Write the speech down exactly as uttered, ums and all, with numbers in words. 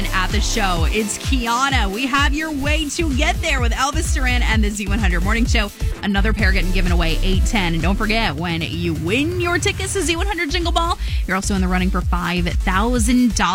in at the show. It's Kiana. We have your way to get there with Elvis Duran and the Z one hundred Morning Show. Another pair getting given away, eight ten. And don't forget, when you win your tickets to Z one hundred Jingle Ball, you're also in the running for five thousand dollars.